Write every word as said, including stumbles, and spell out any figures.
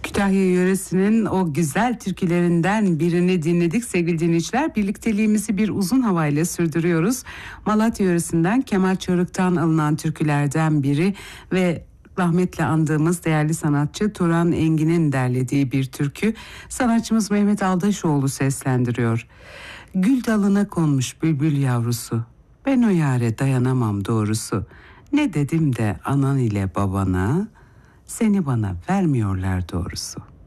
Kütahya yöresinin o güzel türkülerinden birini dinledik sevgili dinleyiciler. Birlikteliğimizi bir uzun havayla sürdürüyoruz. Malatya yöresinden Kemal Çoruk'tan alınan türkülerden biri ve rahmetle andığımız değerli sanatçı Turan Engin'in derlediği bir türkü. Sanatçımız Mehmet Aldaşoğlu seslendiriyor. Gül dalına konmuş bülbül yavrusu, ben o yâre dayanamam doğrusu. Ne dedim de anan ile babana, seni bana vermiyorlar doğrusu.